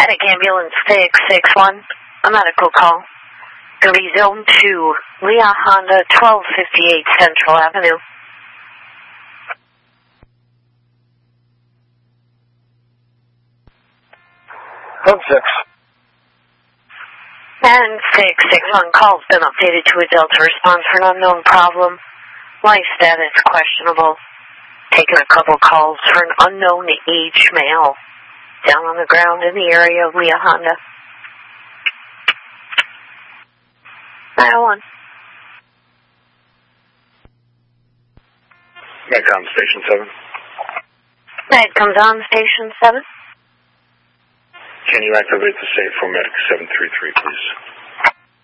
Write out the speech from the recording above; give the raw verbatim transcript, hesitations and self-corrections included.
Medic Ambulance six six one, a medical call. Gonna be Zone two, Leah Honda, twelve fifty-eight Central Avenue. Zone six. And six six one call's been updated to a Delta response for an unknown problem. Life status questionable. Taking a couple calls for an unknown age male. Down on the ground in the area of Leah Honda. nine oh one. Medcom Station seven. Med comes on Station seven. Can you activate the safe for Medic seven three three, please?